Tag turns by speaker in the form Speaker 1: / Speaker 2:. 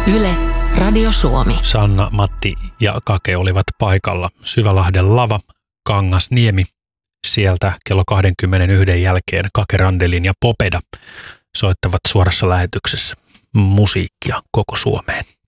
Speaker 1: Yle, Radio Suomi.
Speaker 2: Sanna, Matti ja Kake olivat paikalla. Syvälahden lava, Kangasniemi. Sieltä kello 21 jälkeen Kake Randelin ja Popeda soittavat suorassa lähetyksessä musiikkia koko Suomeen.